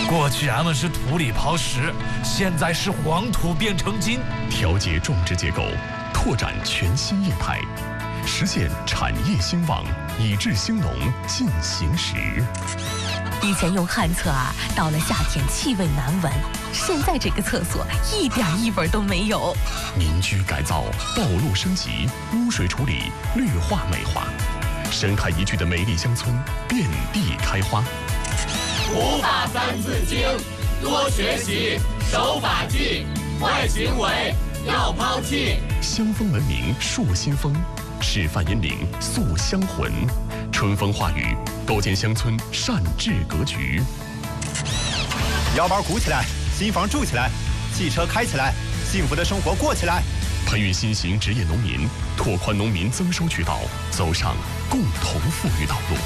过去俺们是土里刨食，现在是黄土变成金。 调节种植结构，拓展全新业态，实现产业兴旺，以治兴农进行时。 以前用旱厕啊，到了夏天气味难闻，现在这个厕所一点异味都没有。 民居改造、道路升级、污水处理、绿化美化，生态宜居的美丽乡村遍地开花。 古法三字经，多学习，守法纪，坏行为要抛弃。 乡风文明树新风，示范引领塑乡魂，春风化雨，构建乡村善治格局。 腰包鼓起来，新房住起来，汽车开起来，幸福的生活过起来。 培育新型职业农民，拓宽农民增收渠道，走上共同富裕道路。